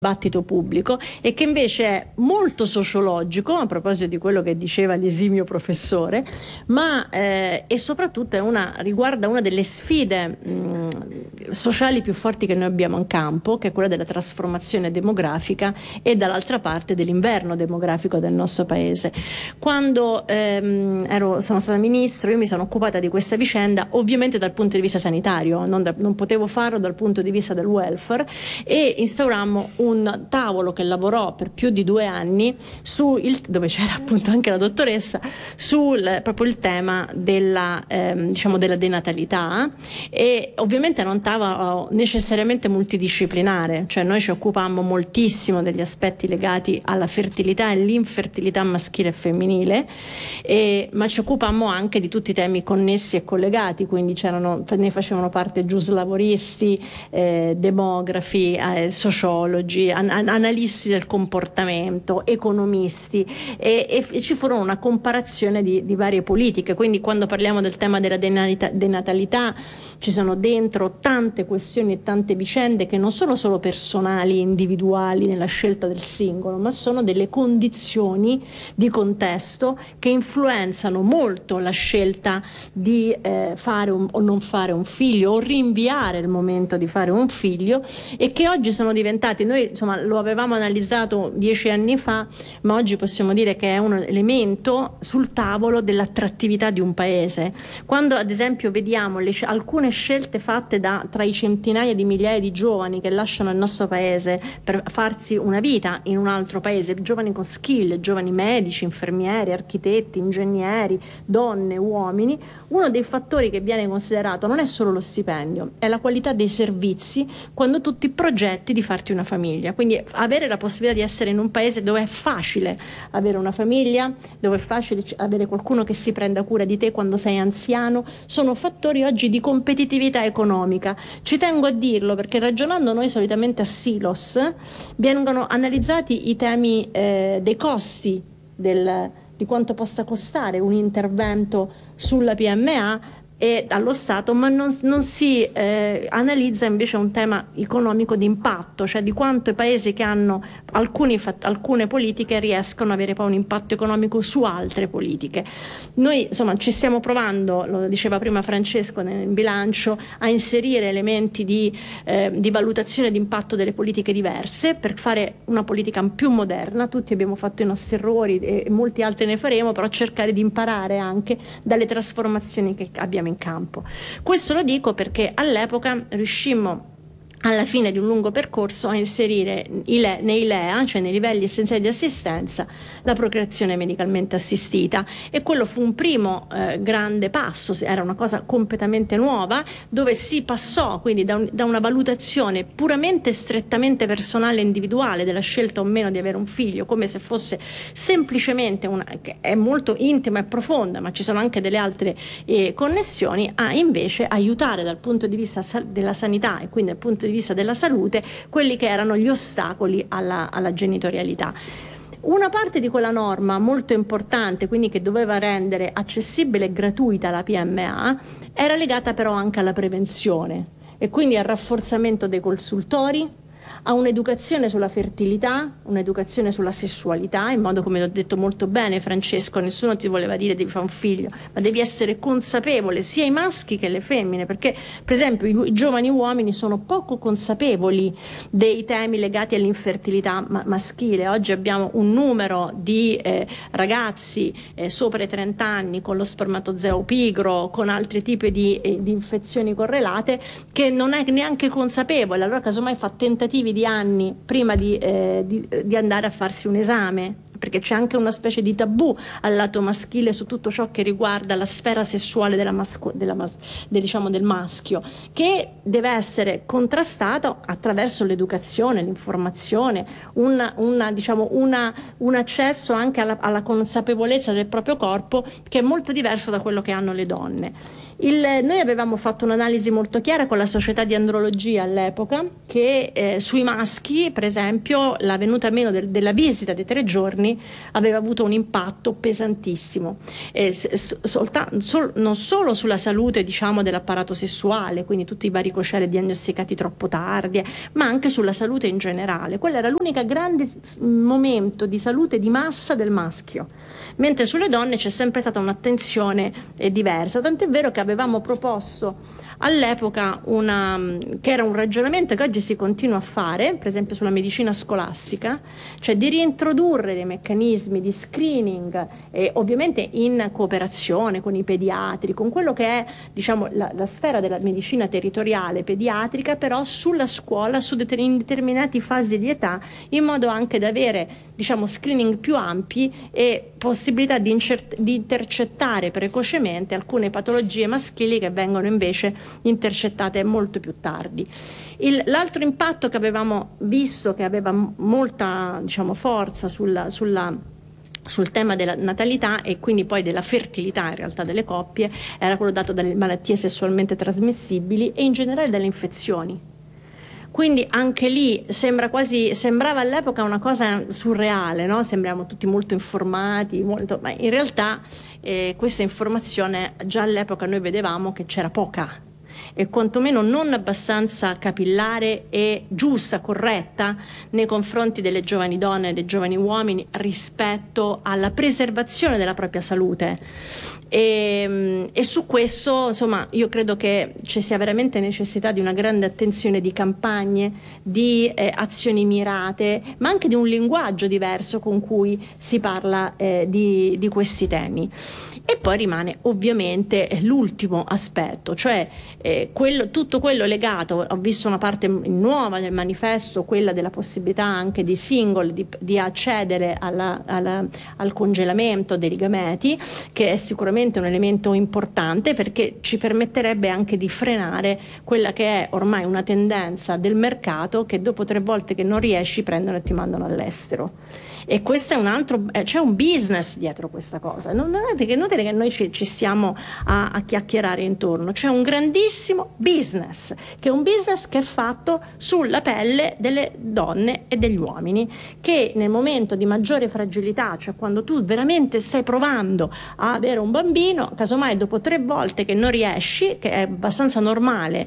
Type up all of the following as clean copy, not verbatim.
dibattito pubblico e che invece è molto sociologico, a proposito di quello che diceva l'esimio professore, ma e soprattutto riguarda una delle sfide sociali più forti che noi abbiamo in campo, che è quella della trasformazione demografica e dall'altra parte dell'inverno demografico del nostro paese. Quando sono stata ministro, io mi sono occupata di questa vicenda ovviamente dal punto di vista sanitario, non potevo farlo dal punto di vista del welfare, e instaurammo un tavolo che lavorò per più di 2 anni dove c'era appunto anche la dottoressa, proprio il tema della denatalità, e ovviamente non stava necessariamente multidisciplinare, cioè noi ci occupammo moltissimo degli aspetti legati alla fertilità e l'infertilità maschile e femminile, ma ci occupammo anche di tutti i temi connessi e collegati, quindi ne facevano parte giuslavoristi, demografi, sociologi, analisti del comportamento, economisti, e ci furono una comparazione di varie politiche. Quindi quando parliamo del tema della denatalità ci sono dentro tante questioni e tante vicende che non sono solo personali, individuali nella scelta del singolo, ma sono delle condizioni di contesto che influenzano molto la scelta di fare o non fare un figlio, o rinviare il momento di fare un figlio, e che oggi sono diventati, noi insomma lo avevamo analizzato 10 anni fa, ma oggi possiamo dire che è un elemento sul tavolo dell'attrattività di un paese. Quando ad esempio vediamo alcune scelte fatte tra i centinaia di migliaia di giovani che lasciano il nostro paese per farsi una vita in un altro paese, giovani con skill, giovani medici, infermieri, architetti, ingegneri, donne, uomini, uno dei fattori che viene considerato non è solo lo stipendio, è la qualità dei servizi quando tu ti progetti di farti una famiglia. Quindi avere la possibilità di essere in un paese dove è facile avere una famiglia, dove è facile avere qualcuno che si prenda cura di te quando sei anziano, sono fattori oggi di competitività economica. Ci tengo a dirlo perché, ragionando noi solitamente a silos, vengono analizzati i temi dei costi, di quanto possa costare un intervento sulla PMA e allo Stato, ma non si analizza invece un tema economico di impatto, cioè di quanto i paesi che hanno alcune politiche riescono ad avere poi un impatto economico su altre politiche. Noi insomma ci stiamo provando, lo diceva prima Francesco nel bilancio, a inserire elementi di valutazione di impatto delle politiche diverse per fare una politica più moderna. Tutti abbiamo fatto i nostri errori e molti altri ne faremo, però cercare di imparare anche dalle trasformazioni che abbiamo in campo. Questo lo dico perché all'epoca riuscimmo, alla fine di un lungo percorso, a inserire nei LEA, cioè nei livelli essenziali di assistenza, la procreazione medicalmente assistita, e quello fu un primo grande passo, era una cosa completamente nuova, dove si passò quindi da una valutazione puramente strettamente personale e individuale della scelta o meno di avere un figlio, come se fosse semplicemente che è molto intima e profonda, ma ci sono anche delle altre connessioni, a invece aiutare dal punto di vista della sanità e quindi dal punto di vista della salute quelli che erano gli ostacoli alla genitorialità. Una parte di quella norma molto importante, quindi che doveva rendere accessibile e gratuita la PMA, era legata però anche alla prevenzione e quindi al rafforzamento dei consultori, a un'educazione sulla fertilità, un'educazione sulla sessualità, in modo, come ho detto molto bene Francesco, nessuno ti voleva dire devi fare un figlio, ma devi essere consapevole, sia i maschi che le femmine, perché per esempio i giovani uomini sono poco consapevoli dei temi legati all'infertilità maschile. Oggi abbiamo un numero di ragazzi sopra i 30 anni con lo spermatozoo pigro, con altri tipi di infezioni correlate, che non è neanche consapevole, allora casomai fa tentativi di anni prima di andare a farsi un esame, perché c'è anche una specie di tabù al lato maschile su tutto ciò che riguarda la sfera sessuale del maschio, che deve essere contrastato attraverso l'educazione, l'informazione, un accesso anche alla consapevolezza del proprio corpo, che è molto diverso da quello che hanno le donne. Noi avevamo fatto un'analisi molto chiara con la società di andrologia all'epoca che sui maschi, per esempio, la venuta meno della visita dei 3 giorni aveva avuto un impatto pesantissimo, non solo sulla salute, diciamo, dell'apparato sessuale, quindi tutti i varicocele diagnosticati troppo tardi, ma anche sulla salute in generale. Quello era l'unico grande momento di salute di massa del maschio, mentre sulle donne c'è sempre stata un'attenzione diversa, tant'è vero che avevamo proposto all'epoca che era un ragionamento che oggi si continua a fare, per esempio sulla medicina scolastica, cioè di reintrodurre dei meccanismi di screening, ovviamente in cooperazione con i pediatri, con quello che è, diciamo, la sfera della medicina territoriale pediatrica, però sulla scuola, in determinate fasi di età, in modo anche da avere, diciamo, screening più ampi e possibilità di intercettare precocemente alcune patologie maschili che vengono invece intercettate molto più tardi. L'altro impatto che avevamo visto, che aveva molta, diciamo, forza sul tema della natalità e quindi poi della fertilità in realtà delle coppie, era quello dato dalle malattie sessualmente trasmissibili e in generale dalle infezioni. Quindi anche lì sembrava all'epoca una cosa surreale, no? Sembriamo tutti molto informati, ma in realtà questa informazione già all'epoca noi vedevamo che c'era poca e quantomeno non abbastanza capillare e giusta, corretta nei confronti delle giovani donne e dei giovani uomini rispetto alla preservazione della propria salute. E su questo, insomma, io credo che ci sia veramente necessità di una grande attenzione, di campagne, di azioni mirate, ma anche di un linguaggio diverso con cui si parla di questi temi. E poi rimane ovviamente l'ultimo aspetto, cioè tutto quello legato, ho visto una parte nuova nel manifesto, quella della possibilità anche di single di accedere al congelamento dei gameti, che è sicuramente un elemento importante perché ci permetterebbe anche di frenare quella che è ormai una tendenza del mercato, che dopo 3 volte che non riesci prendono e ti mandano all'estero. E questo è un altro, c'è un business dietro questa cosa, non è che noi ci stiamo a chiacchierare intorno, c'è un grandissimo business, che è un business che è fatto sulla pelle delle donne e degli uomini, che nel momento di maggiore fragilità, cioè quando tu veramente stai provando a avere un bambino, casomai dopo 3 volte che non riesci, che è abbastanza normale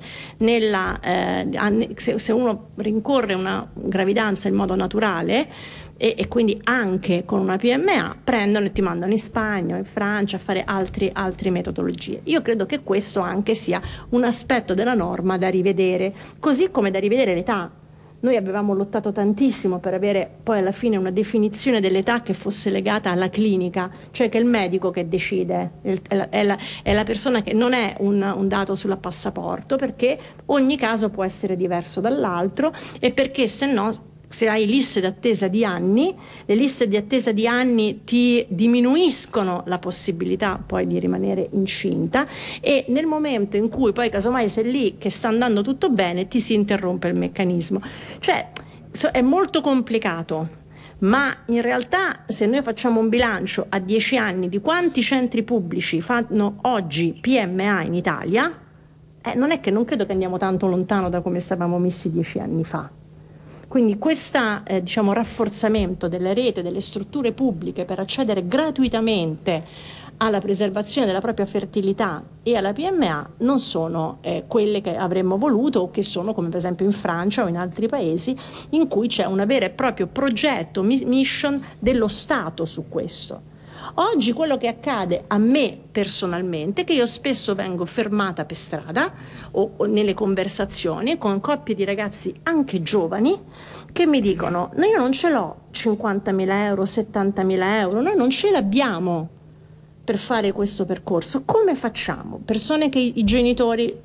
se uno rincorre una gravidanza in modo naturale, e quindi anche con una PMA, prendono e ti mandano in Spagna o in Francia a fare altre metodologie. Io credo che questo anche sia un aspetto della norma da rivedere, così come da rivedere l'età. Noi avevamo lottato tantissimo per avere poi alla fine una definizione dell'età che fosse legata alla clinica, cioè che è il medico che decide, è la persona, che non è un dato sulla passaporto, perché ogni caso può essere diverso dall'altro e perché se no, se hai liste d'attesa di anni, le liste di attesa di anni ti diminuiscono la possibilità poi di rimanere incinta, e nel momento in cui poi casomai sei lì che sta andando tutto bene ti si interrompe il meccanismo. Cioè è molto complicato, ma in realtà se noi facciamo un bilancio a 10 anni di quanti centri pubblici fanno oggi PMA in Italia, non credo che andiamo tanto lontano da come stavamo messi 10 anni fa. Quindi questo rafforzamento della rete, delle strutture pubbliche per accedere gratuitamente alla preservazione della propria fertilità e alla PMA non sono quelle che avremmo voluto, o che sono come per esempio in Francia o in altri paesi in cui c'è un vero e proprio progetto, mission dello Stato su questo. Oggi quello che accade a me personalmente è che io spesso vengo fermata per strada o nelle conversazioni con coppie di ragazzi anche giovani che mi dicono: no, io non ce l'ho 50.000 euro, 70.000 euro, noi non ce l'abbiamo per fare questo percorso, come facciamo? Persone che i genitori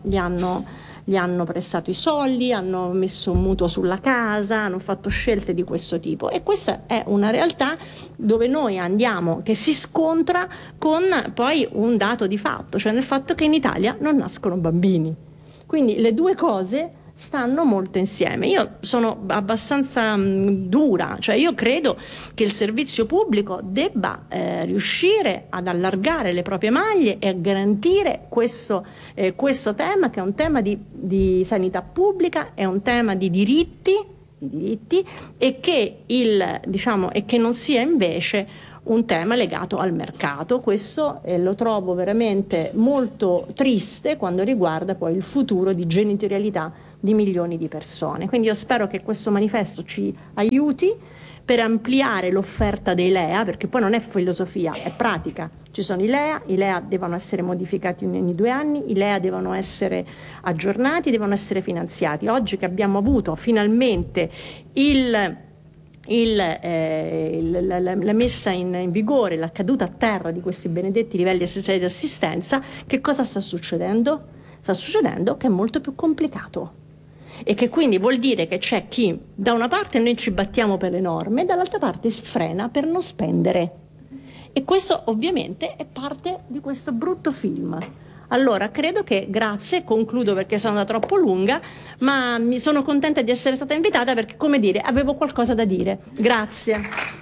gli hanno prestato i soldi, hanno messo un mutuo sulla casa, hanno fatto scelte di questo tipo, e questa è una realtà dove noi andiamo, che si scontra con poi un dato di fatto, cioè nel fatto che in Italia non nascono bambini. Quindi le due cose stanno molto insieme. Io sono abbastanza dura, cioè io credo che il servizio pubblico debba riuscire ad allargare le proprie maglie e a garantire questo tema, che è un tema di sanità pubblica, è un tema di diritti e che e che non sia invece un tema legato al mercato. Questo lo trovo veramente molto triste quando riguarda poi il futuro di genitorialità di milioni di persone. Quindi io spero che questo manifesto ci aiuti per ampliare l'offerta dei LEA, perché poi non è filosofia, è pratica. Ci sono i LEA devono essere modificati ogni 2 anni, i LEA devono essere aggiornati, devono essere finanziati. Oggi che abbiamo avuto finalmente la messa in vigore, la caduta a terra di questi benedetti livelli essenziali di assistenza, che cosa sta succedendo? Sta succedendo che è molto più complicato e che quindi vuol dire che c'è chi da una parte noi ci battiamo per le norme e dall'altra parte si frena per non spendere, e questo ovviamente è parte di questo brutto film. Allora credo che, grazie, concludo perché sono andata troppo lunga, ma mi sono contenta di essere stata invitata perché, come dire, avevo qualcosa da dire. Grazie.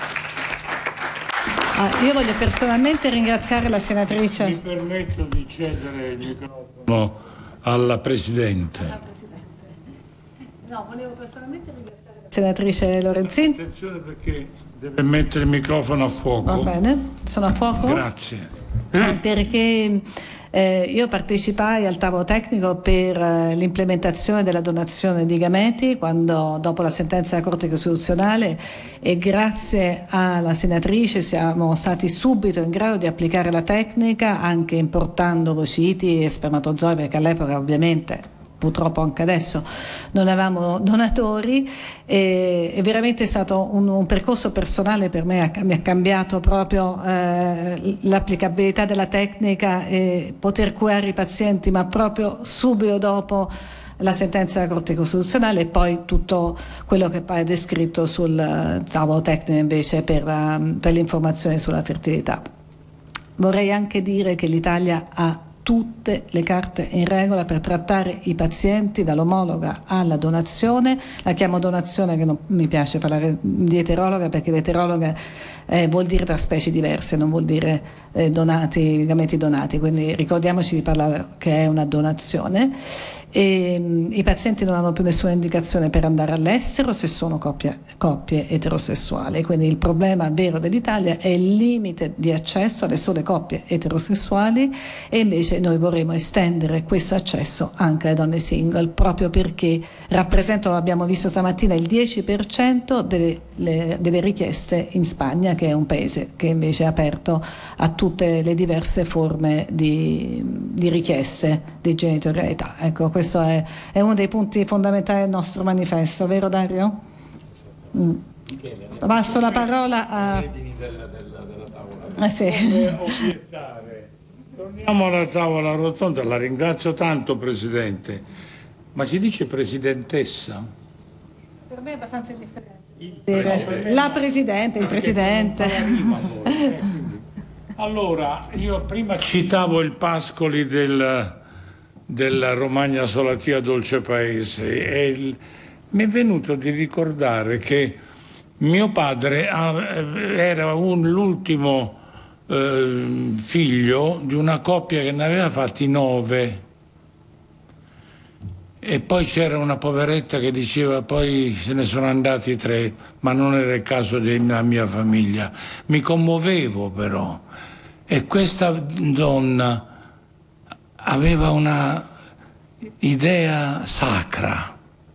Io voglio personalmente ringraziare la senatrice. Mi permetto di cedere il microfono alla Presidente. No, volevo personalmente ringraziare la senatrice Lorenzin. Attenzione perché deve mettere il microfono a fuoco. Va bene, sono a fuoco. Grazie. Perché io partecipai al tavolo tecnico per l'implementazione della donazione di gameti dopo la sentenza della Corte Costituzionale, e grazie alla senatrice siamo stati subito in grado di applicare la tecnica, anche importando ovociti e spermatozoi, perché all'epoca ovviamente, purtroppo anche adesso, non avevamo donatori. È veramente stato un percorso personale per me, mi ha cambiato proprio l'applicabilità della tecnica e poter curare i pazienti, ma proprio subito dopo la sentenza della Corte Costituzionale, e poi tutto quello che poi è descritto sul tavolo tecnico invece per l'informazione sulla fertilità. Vorrei anche dire che l'Italia ha tutte le carte in regola per trattare i pazienti dall'omologa alla donazione. La chiamo donazione, che non mi piace parlare di eterologa, perché l'eterologa vuol dire tra specie diverse, non vuol dire gameti donati, quindi ricordiamoci di parlare che è una donazione. I pazienti non hanno più nessuna indicazione per andare all'estero se sono coppie eterosessuali, quindi il problema vero dell'Italia è il limite di accesso alle sole coppie eterosessuali, e invece noi vorremmo estendere questo accesso anche alle donne single, proprio perché rappresentano, abbiamo visto stamattina, il 10% delle richieste in Spagna, che è un paese che invece è aperto a tutte le diverse forme di richieste di genitorialità. Ecco, questo è uno dei punti fondamentali del nostro manifesto, vero Dario? Passo la parola a... sì. Torniamo alla tavola rotonda. La ringrazio tanto, Presidente. Ma si dice Presidentessa? Per me è abbastanza indifferente. La Presidente, il Presidente. Allora, io prima citavo il Pascoli della Romagna Solatia Dolce Paese, e mi è venuto di ricordare che mio padre era l'ultimo figlio di una coppia che ne aveva fatti 9, e poi c'era una poveretta che diceva poi se ne sono andati 3, ma non era il caso della mia famiglia. Mi commuovevo però, e questa donna aveva una idea sacra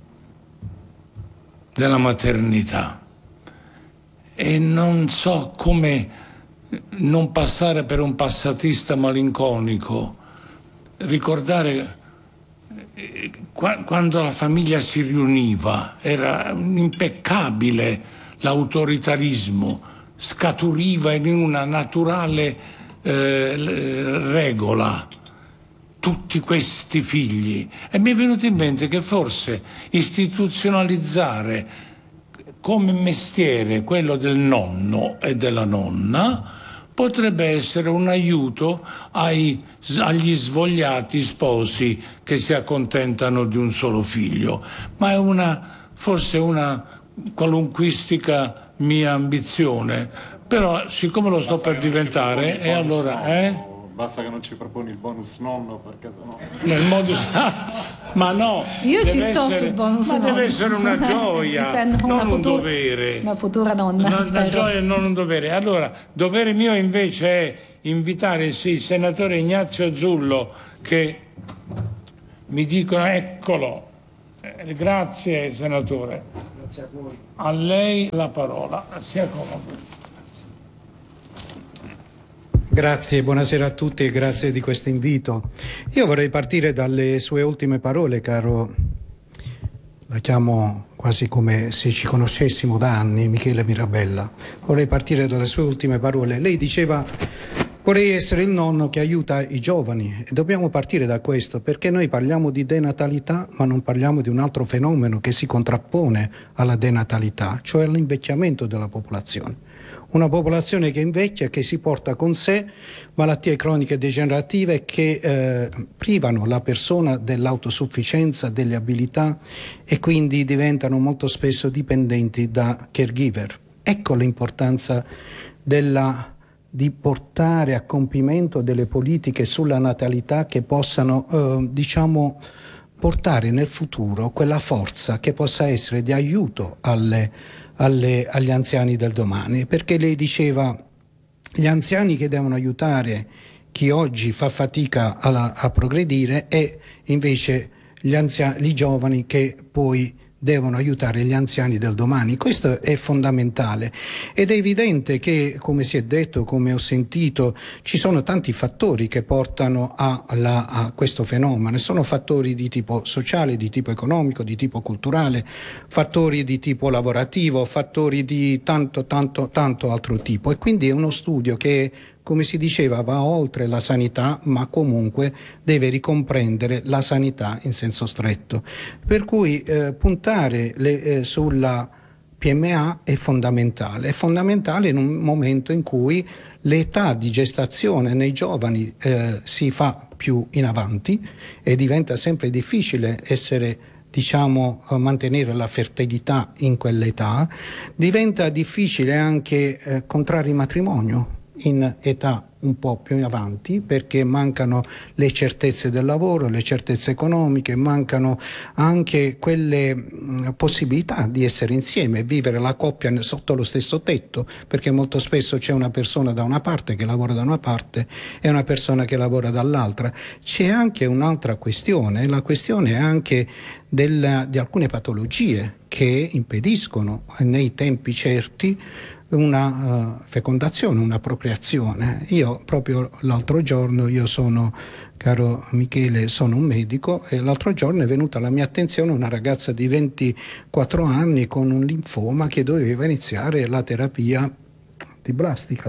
della maternità, e non so come non passare per un passatista malinconico, ricordare quando la famiglia si riuniva, era impeccabile l'autoritarismo, scaturiva in una naturale regola tutti questi figli, e mi è venuto in mente che forse istituzionalizzare come mestiere quello del nonno e della nonna potrebbe essere un aiuto agli svogliati sposi che si accontentano di un solo figlio, ma è forse una qualunquistica mia ambizione, però siccome lo sto per diventare, e allora basta che non ci proponi il bonus nonno, perché sennò... nel modo ma no, io ci sto sul bonus ma nonno. deve essere una gioia, non un dovere, una futura nonna, una gioia e non un dovere. Allora, dovere mio invece è invitare il senatore Ignazio Zullo, che mi dicono eccolo. Grazie senatore. Grazie a voi. A lei la parola, sia comodo. Grazie, buonasera a tutti e grazie di questo invito. Io vorrei partire dalle sue ultime parole, caro, la chiamo quasi come se ci conoscessimo da anni, Michele Mirabella. Vorrei partire dalle sue ultime parole. Lei diceva: vorrei essere il nonno che aiuta i giovani, e dobbiamo partire da questo, perché noi parliamo di denatalità, ma non parliamo di un altro fenomeno che si contrappone alla denatalità, cioè l'invecchiamento della popolazione. Una popolazione che invecchia, che si porta con sé malattie croniche degenerative che privano la persona dell'autosufficienza, delle abilità, e quindi diventano molto spesso dipendenti da caregiver. Ecco l'importanza di portare a compimento delle politiche sulla natalità che possano, portare nel futuro quella forza che possa essere di aiuto agli anziani del domani, perché lei diceva gli anziani che devono aiutare chi oggi fa fatica a progredire, e invece i giovani che poi devono aiutare gli anziani del domani. Questo è fondamentale, ed è evidente che, come si è detto, come ho sentito, ci sono tanti fattori che portano a questo fenomeno. Sono fattori di tipo sociale, di tipo economico, di tipo culturale, fattori di tipo lavorativo, fattori di tanto altro tipo, e quindi è uno studio che, come si diceva, va oltre la sanità, ma comunque deve ricomprendere la sanità in senso stretto. Per cui puntare sulla PMA è fondamentale in un momento in cui l'età di gestazione nei giovani si fa più in avanti e diventa sempre difficile mantenere la fertilità in quell'età. Diventa difficile anche contrarre il matrimonio in età un po' più avanti, perché mancano le certezze del lavoro, le certezze economiche, mancano anche quelle possibilità di essere insieme e vivere la coppia sotto lo stesso tetto, perché molto spesso c'è una persona da una parte che lavora da una parte e una persona che lavora dall'altra. C'è anche un'altra questione, la questione anche di alcune patologie che impediscono nei tempi certi una fecondazione, una procreazione. Io proprio l'altro giorno, caro Michele, sono un medico, e l'altro giorno è venuta alla mia attenzione una ragazza di 24 anni con un linfoma che doveva iniziare la terapia antiblastica,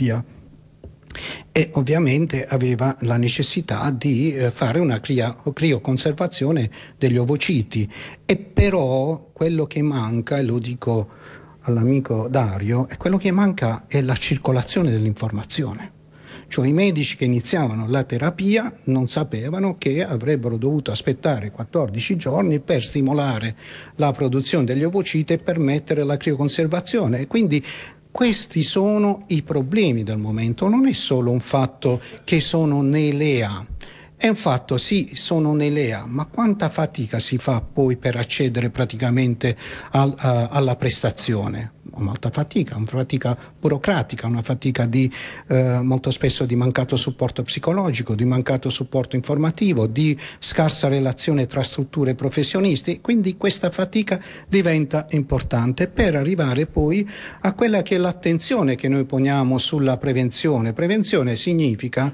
e ovviamente aveva la necessità di fare una crioconservazione degli ovociti, e però quello che manca, e lo dico all'amico Dario, e quello che manca è la circolazione dell'informazione. Cioè i medici che iniziavano la terapia non sapevano che avrebbero dovuto aspettare 14 giorni per stimolare la produzione degli ovociti e permettere la crioconservazione. E quindi questi sono i problemi del momento. Non è solo un fatto che sono nei LEA. È un fatto, sì, sono nei LEA, ma quanta fatica si fa poi per accedere praticamente alla prestazione? Molta fatica, una fatica burocratica, una fatica molto spesso di mancato supporto psicologico, di mancato supporto informativo, di scarsa relazione tra strutture e professionisti. Quindi questa fatica diventa importante per arrivare poi a quella che è l'attenzione che noi poniamo sulla prevenzione. Prevenzione significa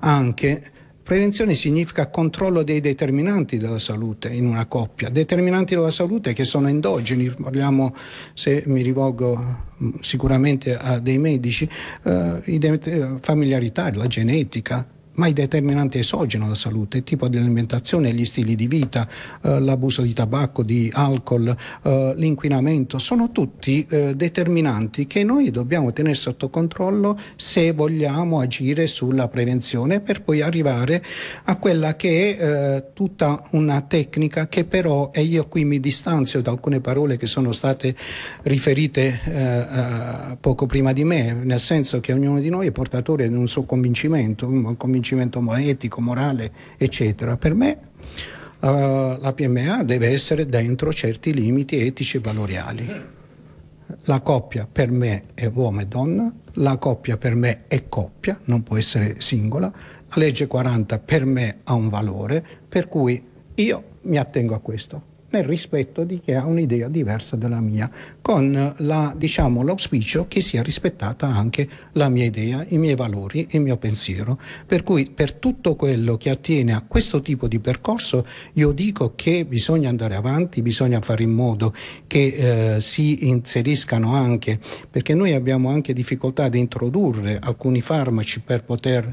controllo dei determinanti della salute in una coppia, determinanti della salute che sono endogeni. Parliamo, se mi rivolgo sicuramente a dei medici, familiarità, la genetica, ma i determinanti esogeni alla salute, il tipo di alimentazione, gli stili di vita, l'abuso di tabacco, di alcol, l'inquinamento, sono tutti determinanti che noi dobbiamo tenere sotto controllo se vogliamo agire sulla prevenzione, per poi arrivare a quella che è tutta una tecnica che però, e io qui mi distanzio da alcune parole che sono state riferite poco prima di me, nel senso che ognuno di noi è portatore di un suo convincimento, un convincimento etico, morale, eccetera. Per me la PMA deve essere dentro certi limiti etici e valoriali. La coppia per me è uomo e donna, la coppia per me è coppia, non può essere singola, la legge 40 per me ha un valore, per cui io mi attengo a questo, nel rispetto di chi ha un'idea diversa dalla mia, con l'auspicio che sia rispettata anche la mia idea, i miei valori, il mio pensiero. Per cui per tutto quello che attiene a questo tipo di percorso io dico che bisogna andare avanti, bisogna fare in modo che si inseriscano anche, perché noi abbiamo anche difficoltà ad introdurre alcuni farmaci per poter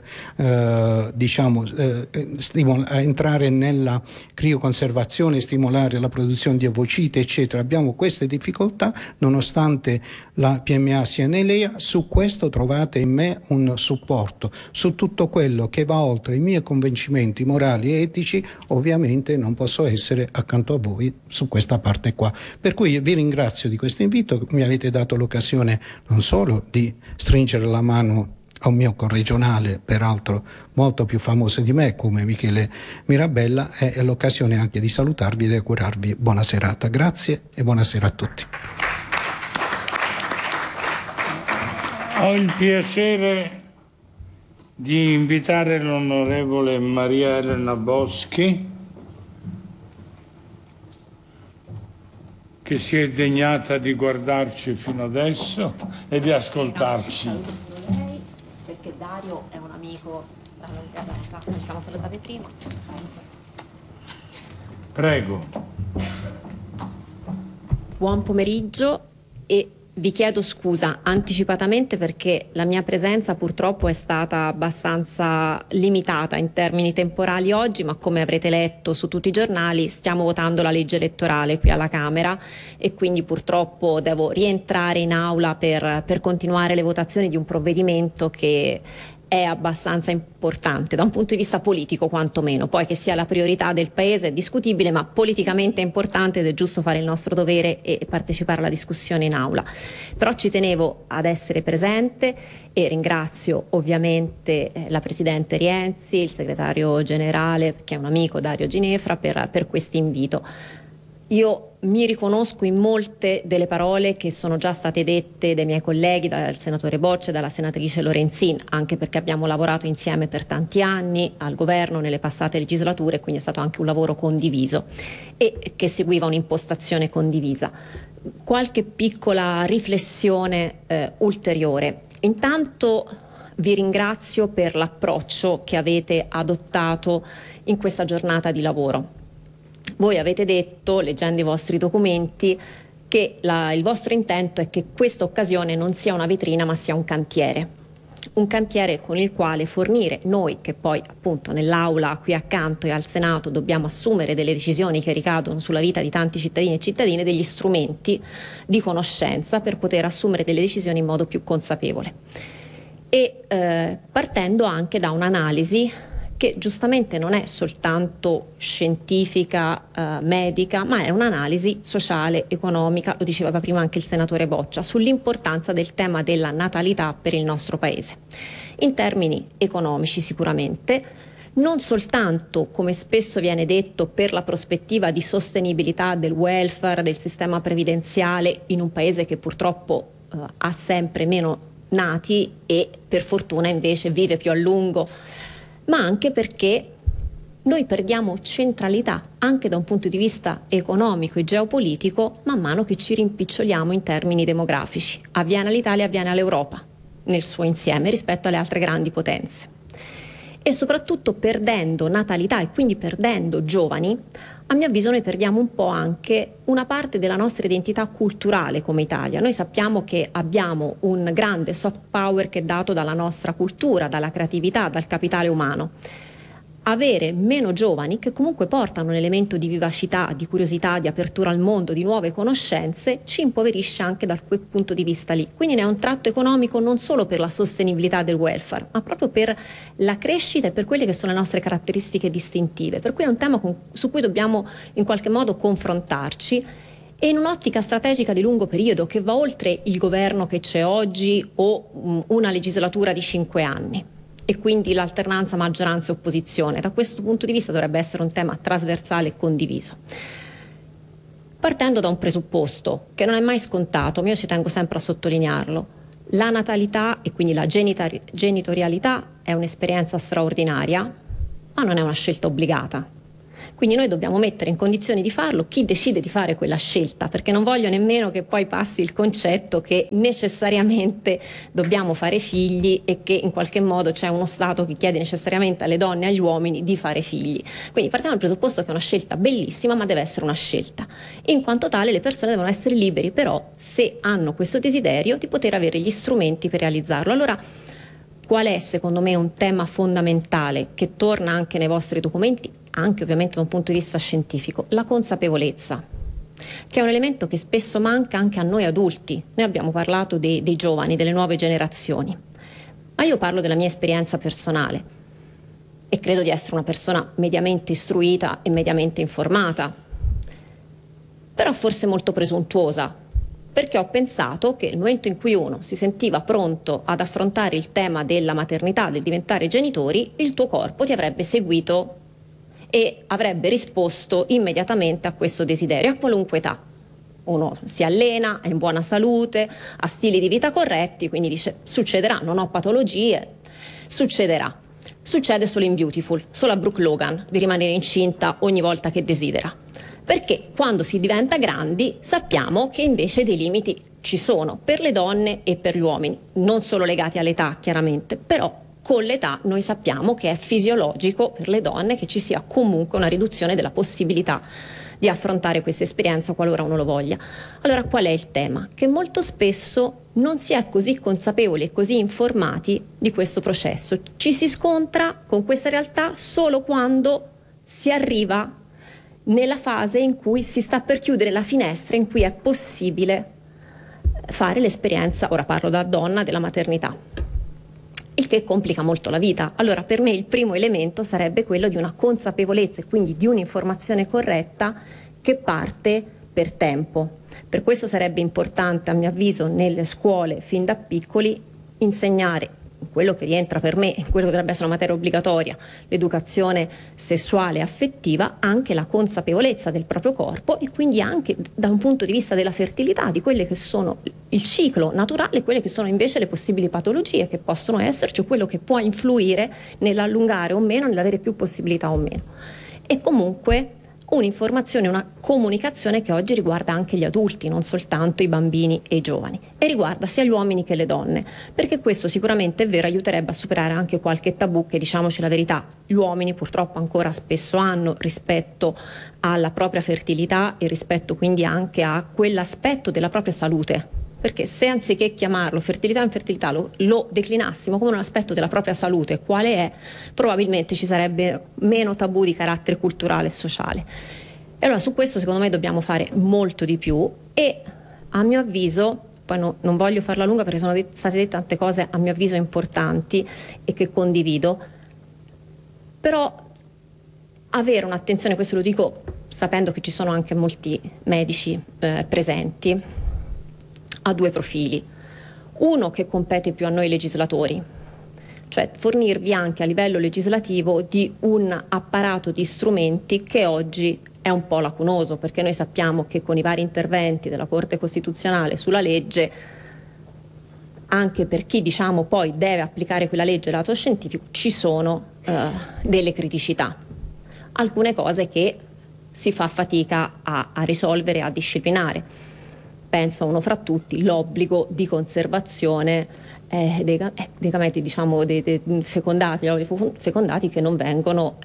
entrare nella crioconservazione e stimolare la produzione di ovociti, eccetera. Abbiamo queste difficoltà, nonostante la PMA sia in ELEA. Su questo trovate in me un supporto. Su tutto quello che va oltre i miei convincimenti morali e etici, ovviamente non posso essere accanto a voi su questa parte qua. Per cui vi ringrazio di questo invito, mi avete dato l'occasione non solo di stringere la mano a un mio corregionale, peraltro molto più famoso di me, come Michele Mirabella, è l'occasione anche di salutarvi e di augurarvi buona serata. Grazie e buonasera a tutti. Ho il piacere di invitare l'onorevole Maria Elena Boschi, che si è degnata di guardarci fino adesso e di ascoltarci. Perché Dario è un amico, ci siamo salutate prima. Prego. Buon pomeriggio e vi chiedo scusa anticipatamente perché la mia presenza purtroppo è stata abbastanza limitata in termini temporali oggi, ma come avrete letto su tutti i giornali stiamo votando la legge elettorale qui alla Camera e quindi purtroppo devo rientrare in aula per continuare le votazioni di un provvedimento che è abbastanza importante da un punto di vista politico, quantomeno. Poi che sia la priorità del Paese è discutibile, ma politicamente è importante ed è giusto fare il nostro dovere e partecipare alla discussione in aula. Però ci tenevo ad essere presente e ringrazio ovviamente la Presidente Rienzi, il Segretario Generale, che è un amico, Dario Ginefra, per questo invito. Io mi riconosco in molte delle parole che sono già state dette dai miei colleghi, dal senatore Boccia e dalla senatrice Lorenzin, anche perché abbiamo lavorato insieme per tanti anni al governo nelle passate legislature, quindi è stato anche un lavoro condiviso e che seguiva un'impostazione condivisa. Qualche piccola riflessione ulteriore. Intanto vi ringrazio per l'approccio che avete adottato in questa giornata di lavoro. Voi avete detto, leggendo i vostri documenti, che il vostro intento è che questa occasione non sia una vetrina ma sia un cantiere con il quale fornire noi, che poi appunto nell'aula qui accanto e al Senato dobbiamo assumere delle decisioni che ricadono sulla vita di tanti cittadini e cittadine, degli strumenti di conoscenza per poter assumere delle decisioni in modo più consapevole e partendo anche da un'analisi che giustamente non è soltanto scientifica, medica, ma è un'analisi sociale, economica, lo diceva prima anche il senatore Boccia, sull'importanza del tema della natalità per il nostro Paese. In termini economici sicuramente, non soltanto, come spesso viene detto, per la prospettiva di sostenibilità del welfare, del sistema previdenziale in un Paese che purtroppo ha sempre meno nati e per fortuna invece vive più a lungo, ma anche perché noi perdiamo centralità anche da un punto di vista economico e geopolitico man mano che ci rimpiccioliamo in termini demografici. Avviene all'Italia, avviene all'Europa nel suo insieme rispetto alle altre grandi potenze. e soprattutto perdendo natalità e quindi perdendo giovani, a mio avviso noi perdiamo un po' anche una parte della nostra identità culturale come Italia. Noi sappiamo che abbiamo un grande soft power che è dato dalla nostra cultura, dalla creatività, dal capitale umano. Avere meno giovani che comunque portano un elemento di vivacità, di curiosità, di apertura al mondo, di nuove conoscenze, ci impoverisce anche da quel punto di vista lì. Quindi ne è un tratto economico non solo per la sostenibilità del welfare, ma proprio per la crescita e per quelle che sono le nostre caratteristiche distintive. Per cui è un tema su cui dobbiamo in qualche modo confrontarci, e in un'ottica strategica di lungo periodo che va oltre il governo che c'è oggi o una legislatura di 5 anni. E quindi l'alternanza maggioranza e opposizione. Da questo punto di vista dovrebbe essere un tema trasversale e condiviso. Partendo da un presupposto che non è mai scontato, ma io ci tengo sempre a sottolinearlo: la natalità e quindi la genitorialità è un'esperienza straordinaria, ma non è una scelta obbligata. Quindi noi dobbiamo mettere in condizioni di farlo chi decide di fare quella scelta, perché non voglio nemmeno che poi passi il concetto che necessariamente dobbiamo fare figli e che in qualche modo c'è uno Stato che chiede necessariamente alle donne e agli uomini di fare figli. Quindi partiamo dal presupposto che è una scelta bellissima, ma deve essere una scelta. In quanto tale le persone devono essere liberi però, se hanno questo desiderio, di poter avere gli strumenti per realizzarlo. Allora, qual è secondo me un tema fondamentale che torna anche nei vostri documenti, anche ovviamente da un punto di vista scientifico? La consapevolezza, che è un elemento che spesso manca anche a noi adulti. Noi abbiamo parlato dei giovani, delle nuove generazioni, ma io parlo della mia esperienza personale e credo di essere una persona mediamente istruita e mediamente informata, però forse molto presuntuosa, perché ho pensato che nel momento in cui uno si sentiva pronto ad affrontare il tema della maternità, del diventare genitori, il tuo corpo ti avrebbe seguito e avrebbe risposto immediatamente a questo desiderio, a qualunque età. Uno si allena, è in buona salute, ha stili di vita corretti, quindi dice: succederà, non ho patologie, succederà. Succede solo in Beautiful, solo a Brooke Logan, di rimanere incinta ogni volta che desidera. Perché quando si diventa grandi sappiamo che invece dei limiti ci sono per le donne e per gli uomini, non solo legati all'età chiaramente, però con l'età noi sappiamo che è fisiologico per le donne che ci sia comunque una riduzione della possibilità di affrontare questa esperienza qualora uno lo voglia. Allora qual è il tema? Che molto spesso non si è così consapevoli e così informati di questo processo. Ci si scontra con questa realtà solo quando si arriva nella fase in cui si sta per chiudere la finestra in cui è possibile fare l'esperienza, ora parlo da donna, della maternità, il che complica molto la vita. Allora per me il primo elemento sarebbe quello di una consapevolezza e quindi di un'informazione corretta che parte per tempo. Per questo sarebbe importante, a mio avviso, nelle scuole fin da piccoli insegnare quello che rientra per me, quello che dovrebbe essere una materia obbligatoria, l'educazione sessuale e affettiva, anche la consapevolezza del proprio corpo e quindi anche da un punto di vista della fertilità, di quelle che sono il ciclo naturale e quelle che sono invece le possibili patologie che possono esserci o quello che può influire nell'allungare o meno, nell'avere più possibilità o meno. E comunque un'informazione, una comunicazione che oggi riguarda anche gli adulti, non soltanto i bambini e i giovani, e riguarda sia gli uomini che le donne, perché questo sicuramente è vero, aiuterebbe a superare anche qualche tabù che, diciamoci la verità, gli uomini purtroppo ancora spesso hanno rispetto alla propria fertilità e rispetto quindi anche a quell'aspetto della propria salute. Perché se anziché chiamarlo fertilità o infertilità lo declinassimo come un aspetto della propria salute, quale è, probabilmente ci sarebbe meno tabù di carattere culturale e sociale. E allora su questo secondo me dobbiamo fare molto di più e a mio avviso, poi non voglio farla lunga perché sono state dette tante cose a mio avviso importanti e che condivido, però avere un'attenzione, questo lo dico sapendo che ci sono anche molti medici presenti, ha due profili. Uno che compete più a noi legislatori, cioè fornirvi anche a livello legislativo di un apparato di strumenti che oggi è un po' lacunoso, perché noi sappiamo che con i vari interventi della Corte Costituzionale sulla legge, anche per chi diciamo poi deve applicare quella legge lato scientifico, ci sono delle criticità, alcune cose che si fa fatica a risolvere, a disciplinare. penso a uno fra tutti, l'obbligo di conservazione dei gameti, diciamo, dei fecondati, fecondati che non vengono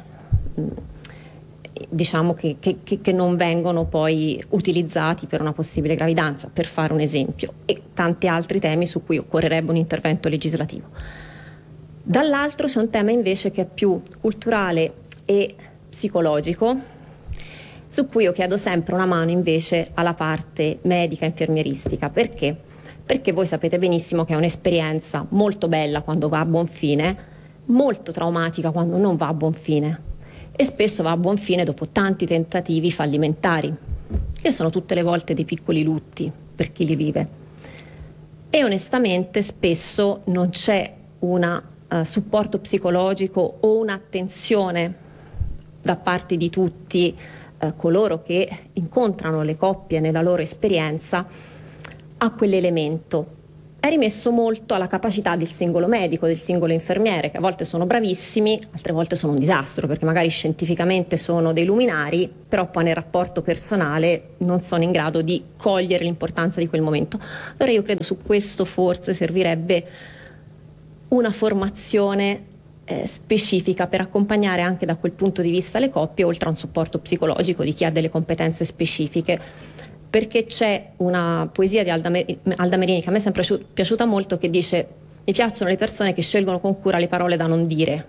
diciamo che non vengono poi utilizzati per una possibile gravidanza, per fare un esempio, e tanti altri temi su cui occorrerebbe un intervento legislativo. Dall'altro c'è un tema invece che è più culturale e psicologico, su cui io chiedo sempre una mano invece alla parte medica e infermieristica. Perché? Perché voi sapete benissimo che è un'esperienza molto bella quando va a buon fine, molto traumatica quando non va a buon fine, e spesso va a buon fine dopo tanti tentativi fallimentari, che sono tutte le volte dei piccoli lutti per chi li vive. E onestamente spesso non c'è un supporto psicologico o un'attenzione da parte di tutti coloro che incontrano le coppie nella loro esperienza a quell'elemento. È rimesso molto alla capacità del singolo medico, del singolo infermiere, che a volte sono bravissimi, altre volte sono un disastro, perché magari scientificamente sono dei luminari, però poi nel rapporto personale non sono in grado di cogliere l'importanza di quel momento. Allora io credo su questo forse servirebbe una formazione specifica per accompagnare anche da quel punto di vista le coppie, oltre a un supporto psicologico di chi ha delle competenze specifiche. Perché c'è una poesia di Alda Merini che a me è sempre piaciuta molto, che dice: mi piacciono le persone che scelgono con cura le parole da non dire.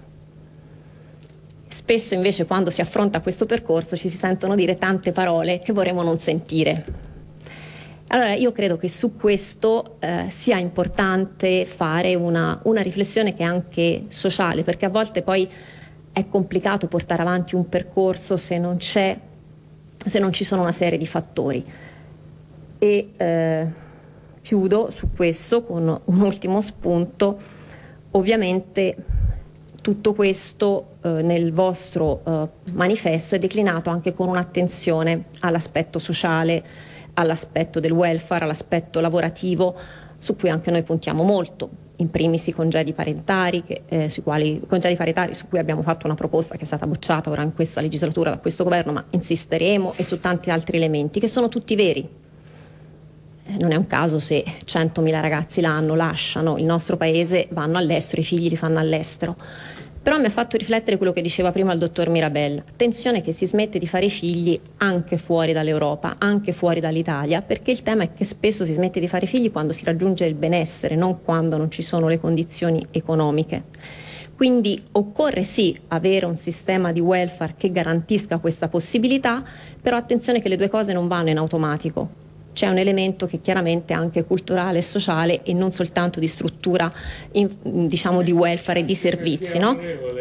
Spesso invece quando si affronta questo percorso ci si sentono dire tante parole che vorremmo non sentire. Allora io credo che su questo sia importante fare una riflessione che è anche sociale, perché a volte poi è complicato portare avanti un percorso se non ci sono una serie di fattori. E chiudo su questo con un ultimo spunto. Ovviamente tutto questo nel vostro manifesto è declinato anche con un'attenzione all'aspetto sociale, all'aspetto del welfare, all'aspetto lavorativo, su cui anche noi puntiamo molto. In primis i congedi paritari, su cui abbiamo fatto una proposta che è stata bocciata ora in questa legislatura da questo governo, ma insisteremo, e su tanti altri elementi che sono tutti veri. Non è un caso se 100.000 ragazzi l'anno lasciano il nostro paese, vanno all'estero, i figli li fanno all'estero. Però mi ha fatto riflettere quello che diceva prima il dottor Mirabella. Attenzione che si smette di fare i figli anche fuori dall'Europa, anche fuori dall'Italia, perché il tema è che spesso si smette di fare i figli quando si raggiunge il benessere, non quando non ci sono le condizioni economiche. Quindi occorre sì avere un sistema di welfare che garantisca questa possibilità, però attenzione che le due cose non vanno in automatico. C'è un elemento che chiaramente è anche culturale e sociale e non soltanto di struttura, diciamo, di welfare e di servizi, no?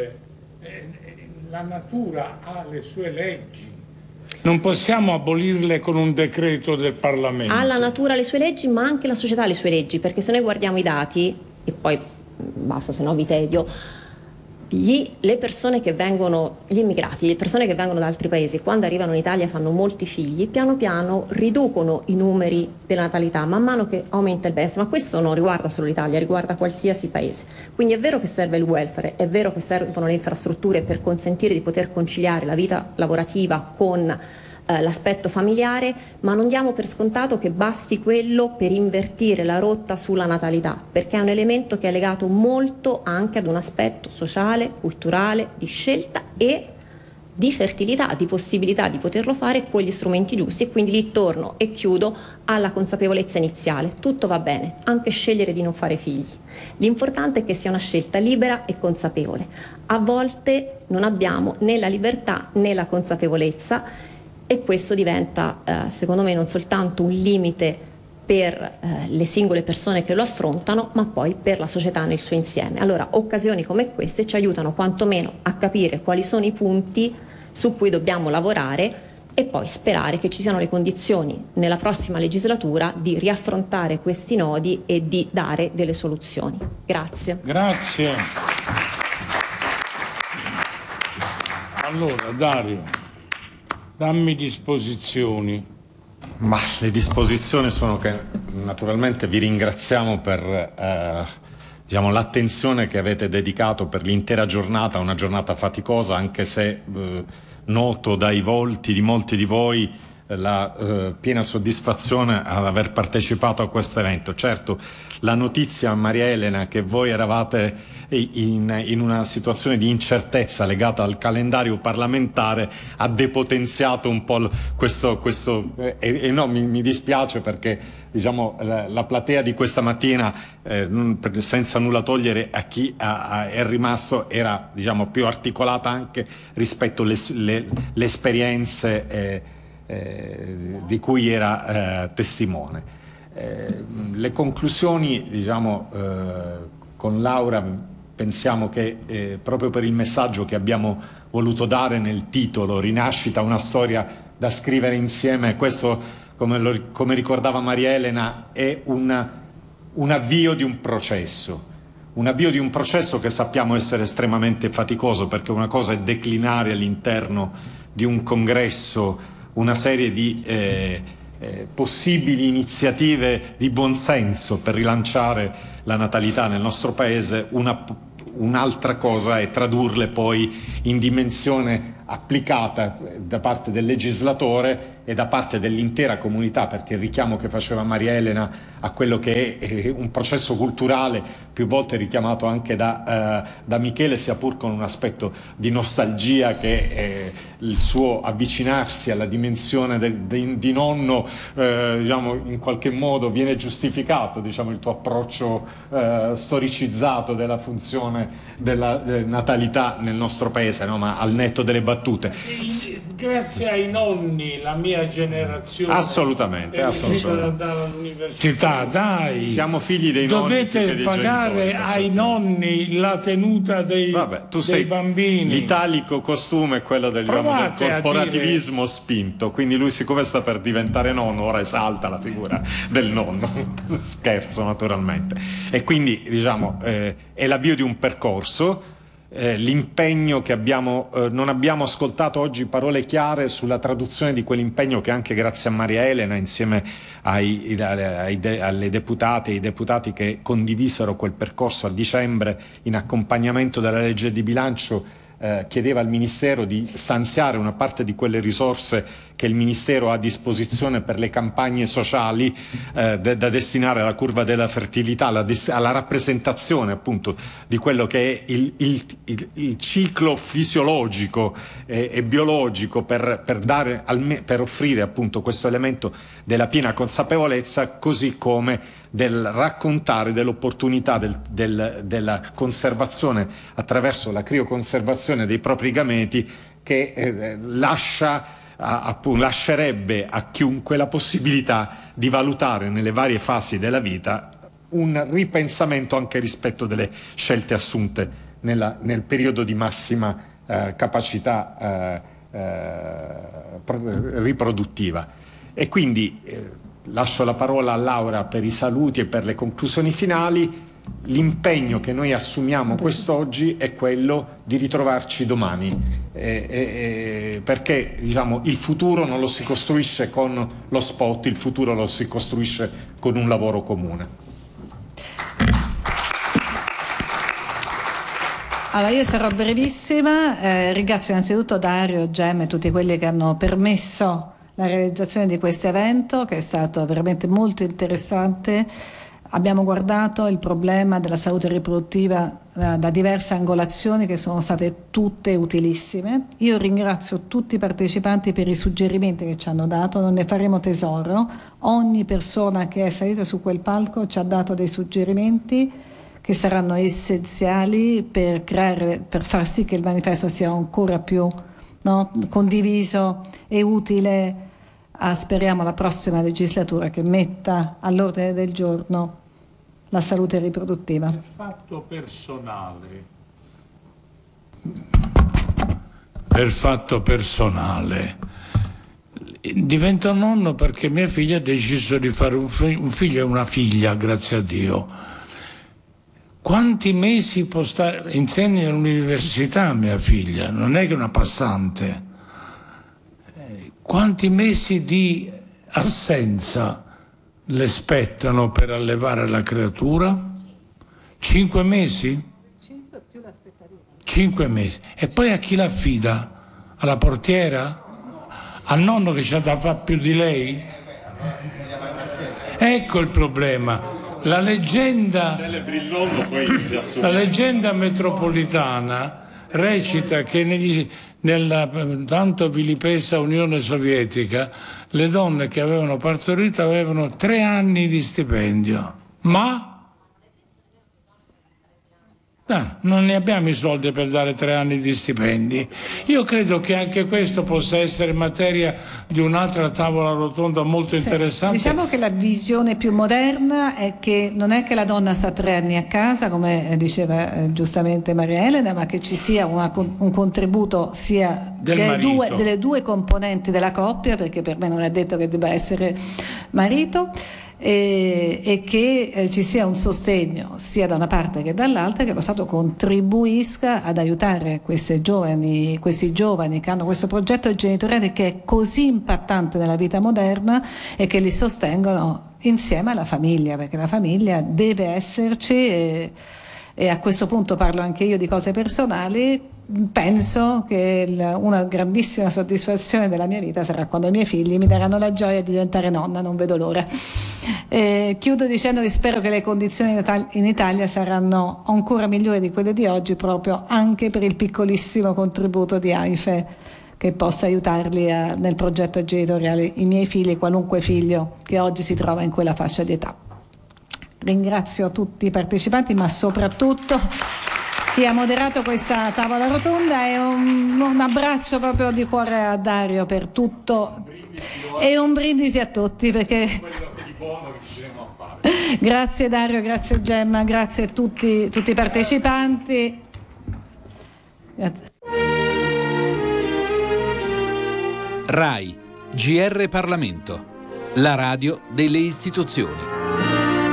La natura ha le sue leggi. Non possiamo abolirle con un decreto del Parlamento. Ha la natura le sue leggi, ma anche la società le sue leggi, perché se noi guardiamo i dati, e poi basta, se no vi tedio, le persone che vengono, gli immigrati, le persone che vengono da altri paesi, quando arrivano in Italia e fanno molti figli, piano piano riducono i numeri della natalità man mano che aumenta il benessere. Ma questo non riguarda solo l'Italia, riguarda qualsiasi paese. Quindi è vero che serve il welfare, è vero che servono le infrastrutture per consentire di poter conciliare la vita lavorativa con l'aspetto familiare, ma non diamo per scontato che basti quello per invertire la rotta sulla natalità, perché è un elemento che è legato molto anche ad un aspetto sociale, culturale, di scelta e di fertilità, di possibilità di poterlo fare con gli strumenti giusti. E quindi lì torno e chiudo alla consapevolezza iniziale: tutto va bene, anche scegliere di non fare figli. L'importante è che sia una scelta libera e consapevole. A volte non abbiamo né la libertà né la consapevolezza, e questo diventa secondo me non soltanto un limite per le singole persone che lo affrontano, ma poi per la società nel suo insieme. Allora occasioni come queste ci aiutano quantomeno a capire quali sono i punti su cui dobbiamo lavorare e poi sperare che ci siano le condizioni nella prossima legislatura di riaffrontare questi nodi e di dare delle soluzioni. Grazie. Grazie. Allora Dario, dammi disposizioni. Ma le disposizioni sono che naturalmente vi ringraziamo per diciamo, l'attenzione che avete dedicato per l'intera giornata, una giornata faticosa, anche se noto dai volti di molti di voi la piena soddisfazione ad aver partecipato a questo evento. Certo, la notizia, Maria Elena, che voi eravate in una situazione di incertezza legata al calendario parlamentare ha depotenziato un po' questo e no, mi dispiace perché diciamo la platea di questa mattina, senza nulla togliere a chi è rimasto, era diciamo più articolata anche rispetto alle esperienze di cui era testimone. Le conclusioni, diciamo, con Laura pensiamo che proprio per il messaggio che abbiamo voluto dare nel titolo, Rinascita, una storia da scrivere insieme, questo, come ricordava Maria Elena, è un avvio di un processo. Un avvio di un processo che sappiamo essere estremamente faticoso, perché una cosa è declinare all'interno di un congresso una serie di possibili iniziative di buonsenso per rilanciare la natalità nel nostro paese, un'altra cosa è tradurle poi in dimensione applicata da parte del legislatore e da parte dell'intera comunità, perché il richiamo che faceva Maria Elena a quello che è un processo culturale più volte richiamato anche da Michele, sia pur con un aspetto di nostalgia, che il suo avvicinarsi alla dimensione di nonno diciamo in qualche modo viene giustificato, diciamo, il tuo approccio storicizzato della funzione della natalità nel nostro paese, no? Ma al netto delle battute, grazie ai nonni la mia generazione assolutamente all'università, dai, siamo figli dei nonni, dovete pagare ai nonni la tenuta dei bambini. L'italico costume è quello del corporativismo spinto, quindi lui, siccome sta per diventare nonno, ora esalta la figura del nonno scherzo naturalmente, e quindi diciamo è l'avvio di un percorso. L'impegno che non abbiamo ascoltato oggi parole chiare sulla traduzione di quell'impegno che anche grazie a Maria Elena, insieme alle deputate e ai deputati che condivisero quel percorso a dicembre in accompagnamento della legge di bilancio, chiedeva al Ministero di stanziare una parte di quelle risorse che il Ministero ha a disposizione per le campagne sociali da destinare alla curva della fertilità, alla rappresentazione appunto di quello che è il ciclo fisiologico e biologico per offrire appunto questo elemento della piena consapevolezza, così come del raccontare dell'opportunità della conservazione attraverso la crioconservazione dei propri gameti, che lascerebbe a chiunque la possibilità di valutare nelle varie fasi della vita un ripensamento anche rispetto delle scelte assunte nel periodo di massima capacità riproduttiva. E quindi lascio la parola a Laura per i saluti e per le conclusioni finali. L'impegno che noi assumiamo quest'oggi è quello di ritrovarci domani, perché diciamo, il futuro non lo si costruisce con lo spot, il futuro lo si costruisce con un lavoro comune. Allora, io sarò brevissima, ringrazio innanzitutto Dario, Gem e tutti quelli che hanno permesso la realizzazione di questo evento, che è stato veramente molto interessante. Abbiamo guardato il problema della salute riproduttiva da diverse angolazioni che sono state tutte utilissime. Io ringrazio tutti i partecipanti per i suggerimenti che ci hanno dato, non ne faremo tesoro. Ogni persona che è salita su quel palco ci ha dato dei suggerimenti che saranno essenziali per far sì che il manifesto sia ancora più condiviso e utile speriamo la prossima legislatura, che metta all'ordine del giorno la salute riproduttiva. Per fatto personale divento nonno perché mia figlia ha deciso di fare un figlio e una figlia, grazie a Dio. Quanti mesi può stare? Insegna all'università mia figlia, non è che una passante. Quanti mesi di assenza le spettano per allevare la creatura? 5 mesi? 5 più l'aspettativa. 5 mesi. E poi a chi l'affida? Alla portiera? al nonno che c'ha da fare più di lei? Ecco il problema. La leggenda metropolitana recita che nella tanto vilipesa Unione Sovietica le donne che avevano partorito avevano 3 anni di stipendio, ma non ne abbiamo i soldi per dare 3 anni di stipendi. Io credo che anche questo possa essere materia di un'altra tavola rotonda molto interessante. Diciamo che la visione più moderna è che non è che la donna sta 3 anni a casa, come diceva giustamente Maria Elena, ma che ci sia un contributo sia delle due componenti della coppia, perché per me non è detto che debba essere marito, e che ci sia un sostegno sia da una parte che dall'altra, che lo Stato contribuisca ad aiutare questi giovani che hanno questo progetto genitoriale che è così impattante nella vita moderna e che li sostengono insieme alla famiglia, perché la famiglia deve esserci. E a questo punto parlo anche io di cose personali. Penso che una grandissima soddisfazione della mia vita sarà quando i miei figli mi daranno la gioia di diventare nonna, non vedo l'ora. Chiudo dicendo che spero che le condizioni in Italia saranno ancora migliori di quelle di oggi, proprio anche per il piccolissimo contributo di AIFE che possa aiutarli nel progetto genitoriale i miei figli, qualunque figlio che oggi si trova in quella fascia di età. Ringrazio tutti i partecipanti, ma soprattutto chi ha moderato questa tavola rotonda, e un abbraccio proprio di cuore a Dario per tutto e un brindisi a tutti, perché grazie Dario, grazie Gemma, grazie a tutti i partecipanti. Grazie. RAI GR Parlamento, la radio delle istituzioni.